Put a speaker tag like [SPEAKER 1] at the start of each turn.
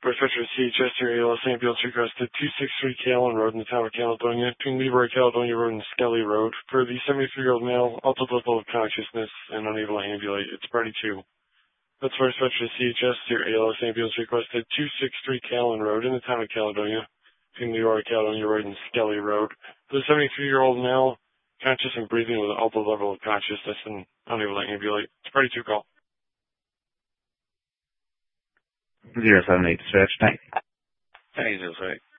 [SPEAKER 1] First Richard CHS here, ALS ambulance requested 263 Callan Road in the town of Caledonia, between Leroy Caledonia Road and Skelly Road. For the 73-year-old male, altered level of consciousness and unable to ambulate. It's party 2. That's First Richard CHS here, ALS ambulance requested 263 Callan Road in the town of Caledonia, between Leroy Caledonia Road and Skelly Road. For the 73-year-old male, conscious and breathing with an altered level of consciousness and unable to ambulate. It's party 2 call.
[SPEAKER 2] 078 dispatch, tank.
[SPEAKER 1] Hey, 078.